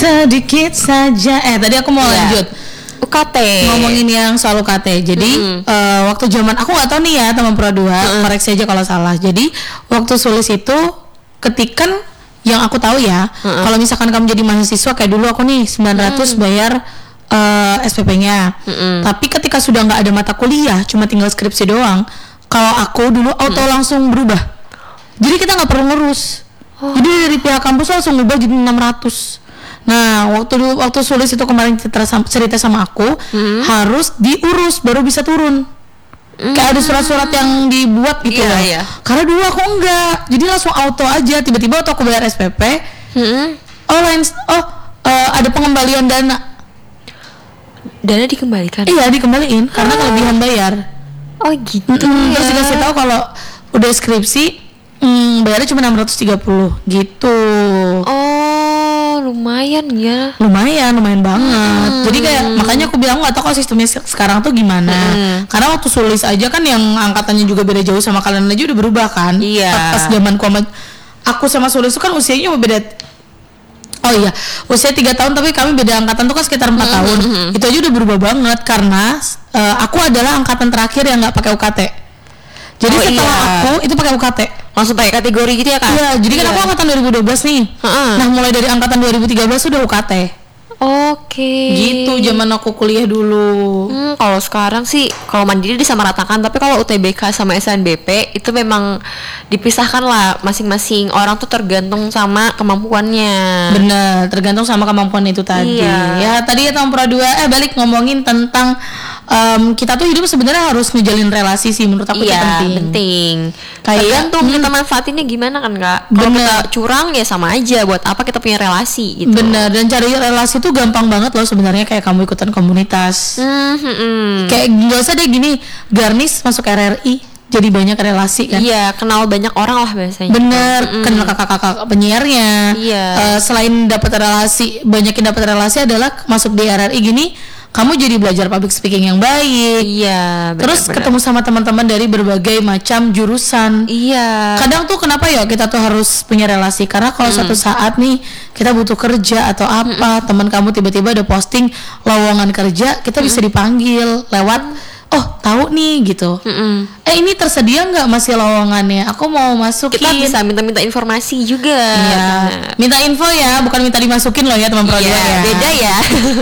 sedikit saja. Tadi aku mau lanjut UKT. Ngomongin yang soal UKT. Jadi waktu zaman aku nggak tahu nih ya teman Pro 2, koreksi aja kalau salah. Jadi waktu sulis itu ketikan yang aku tahu ya, kalau misalkan kamu jadi mahasiswa kayak dulu aku nih 900 bayar SPP-nya. Tapi ketika sudah nggak ada mata kuliah, cuma tinggal skripsi doang. Kalau aku dulu auto langsung berubah. Jadi kita nggak perlu ngurus. Jadi dari pihak kampus langsung berubah jadi 600. Nah, waktu sulis itu kemarin cerita sama aku, harus diurus baru bisa turun. Kayak ada surat-surat yang dibuat gitu loh. Karena dulu aku enggak. Jadi langsung auto aja, tiba-tiba waktu aku bayar SPP, ada pengembalian dana. Dana dikembalikan? Iya, dikembaliin karena kelebihan bayar. Oh gitu. Terus dikasih tahu kalau udah skripsi bayarnya cuma 630 gitu. Oh, lumayan ya. Lumayan banget. Jadi kayak makanya aku bilang nggak tahu kalau sistemnya sekarang tuh gimana. Karena waktu sulis aja kan yang angkatannya juga beda jauh sama kalian aja udah berubah kan. Iya. Pas zamanku aku sama sulis itu kan usianya beda. Oh iya, usia 3 tahun tapi kami beda angkatan tuh kan sekitar 4 tahun. Itu aja udah berubah banget karena aku adalah angkatan terakhir yang nggak pakai UKT. Jadi setelah aku itu pakai UKT. Langsung pakai kategori gitu ya kan? Iya, jadi kan aku angkatan 2012 nih. Nah, mulai dari angkatan 2013 udah UKT. Oke. Gitu zaman aku kuliah dulu. Kalau sekarang sih kalau mandiri disamaratakan, tapi kalau UTBK sama SNBP itu memang dipisahkan lah, masing-masing orang tuh tergantung sama kemampuannya. Bener, tergantung sama kemampuan itu tadi. Iya. Ya tadi ya tahun Pro 2 balik ngomongin tentang kita tuh hidup sebenarnya harus ngejalin relasi sih menurut aku. Iya, itu penting. Kayak Tergantung kita manfaatinnya gimana kan Kak. Kalau kita curang ya sama aja, buat apa kita punya relasi gitu. Bener, dan cari relasi tuh gampang banget loh sebenarnya, kayak kamu ikutan komunitas. Kayak nggak usah deh gini, Garnis masuk RRI jadi banyak relasi kan. Iya, kenal banyak orang lah biasanya. Bener, kenal kakak-kakak penyiarnya. Iya. Selain dapat relasi, banyakin dapat relasi adalah masuk di RRI gini, kamu jadi belajar public speaking yang baik. Iya. Terus ketemu sama teman-teman dari berbagai macam jurusan. Iya. Kadang tuh kenapa ya kita tuh harus punya relasi, karena kalau suatu saat nih kita butuh kerja atau apa, teman kamu tiba-tiba ada posting lowongan kerja, kita bisa dipanggil lewat tahu nih gitu. Ini tersedia nggak masih lowongannya? Aku mau masukin. Kita bisa minta informasi juga. Iya. Minta info ya, bukan minta dimasukin loh ya teman Pro 2 ya. Beda ya.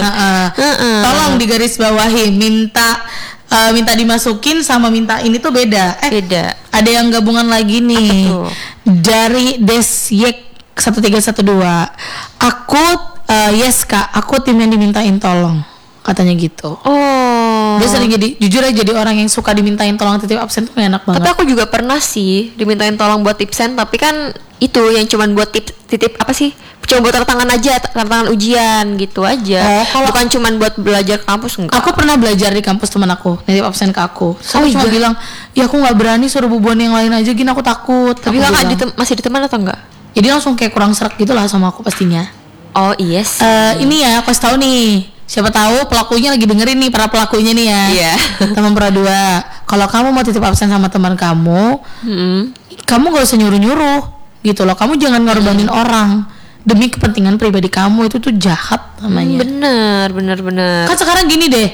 Tolong digarisbawahi, minta dimasukin sama minta ini tuh beda. Beda. Ada yang gabungan lagi nih. Dari Desyek 1312. Aku yes Kak, aku tim yang dimintain tolong. Katanya gitu. Dia sering jujur aja jadi orang yang suka dimintain tolong titip absen tuh enak banget. Tapi aku juga pernah sih dimintain tolong buat tipsen, tapi kan itu yang cuman buat titip apa sih? Cuma buat tangan aja, tangan ujian gitu aja. Bukan cuman buat belajar ke kampus enggak. Aku pernah belajar di kampus teman aku, nitip absen ke aku. Aku cuma bilang, "Ya aku enggak berani suruh bubuan yang lain aja gini, aku takut." Tapi Kakak masih diteman atau enggak? Jadi langsung kayak kurang serak gitu lah sama aku pastinya. Oh iya sih. Ini ya, aku tahu nih. Siapa tahu pelakunya lagi dengerin nih, para pelakunya nih ya. Iya. Teman Pro 2. Kalau kamu mau titip absen sama teman kamu, kamu gak usah nyuruh-nyuruh gitu loh. Kamu jangan ngorbanin orang demi kepentingan pribadi kamu, itu tuh jahat namanya. Bener. Kan sekarang gini deh,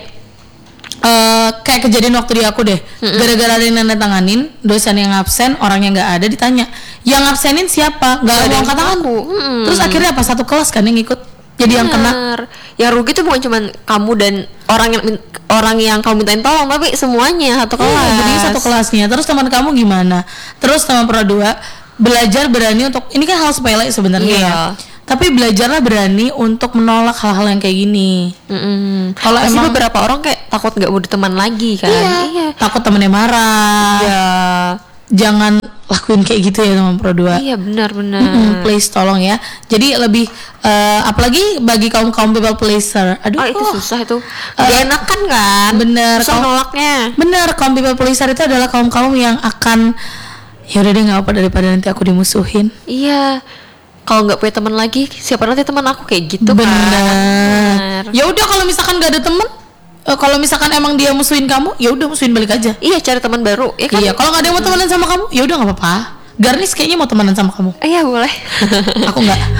kayak kejadian waktu di aku deh. Gara-gara ada yang nandatanganin, dosen yang absen, orangnya nggak ada, ditanya, yang absenin siapa? Nggak mau angkat tangan. Terus akhirnya apa? Satu kelas kan yang ikut. Jadi yang kena. Yang rugi tuh bukan cuma kamu dan orang yang kamu mintain tolong, tapi semuanya satu kelas. Jadi satu kelasnya. Terus teman kamu gimana? Terus teman Pro 2 belajar berani untuk, ini kan hal sepele sebenarnya ya. Tapi belajarlah berani untuk menolak hal-hal yang kayak gini. Kalau emang beberapa orang kayak takut nggak mau diteman lagi kan. Iya. Takut temennya marah. Iya. Jangan lakuin kayak gitu ya teman Pro 2. Iya benar. Please tolong ya. Jadi lebih apalagi bagi kaum people pleaser. Aduh, itu susah itu. Gak enakan kan? Bener. Susah nolaknya. Bener, kaum people pleaser itu adalah kaum yang akan, ya udah deh nggak apa daripada nanti aku dimusuhin. Iya. Kalau nggak punya teman lagi, siapa nanti teman aku kayak gitu. Bener. Ya udah kalau misalkan nggak ada teman, kalau misalkan emang dia musuhin kamu, ya udah musuhin balik aja. Iya, cari teman baru. Ya kan? Iya, kalau nggak ada yang mau temenan sama kamu, ya udah nggak apa-apa. Garnis kayaknya mau temenan sama kamu. Iya boleh. Aku nggak.